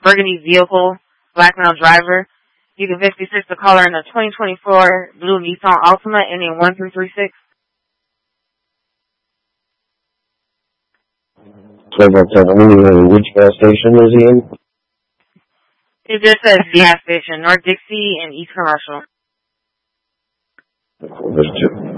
burgundy vehicle, black male driver. You can 56 the caller in a 2024 blue Nissan Altima ending 1336. Which gas station is he in? It just says gas station, North Dixie and East Commercial. There's two.